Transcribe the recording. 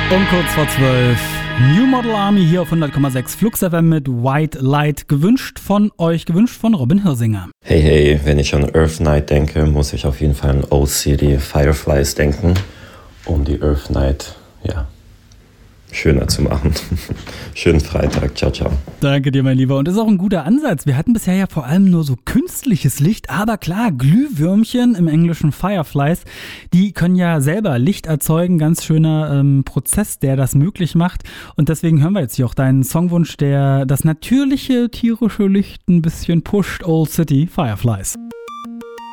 Um kurz vor 12. New Model Army hier auf 100,6 Flux FM mit White Light. Gewünscht von Robin Hirsinger. Hey, wenn ich an Earth Night denke, muss ich auf jeden Fall an OCD Fireflies denken, um die Earth Night, schöner zu machen. Schönen Freitag, ciao. Danke dir, mein Lieber. Und das ist auch ein guter Ansatz. Wir hatten bisher ja vor allem nur so künstliches Licht, aber klar, Glühwürmchen, im Englischen Fireflies, die können ja selber Licht erzeugen. Ganz schöner Prozess, der das möglich macht. Und deswegen hören wir jetzt hier auch deinen Songwunsch, der das natürliche tierische Licht ein bisschen pusht. Old City Fireflies.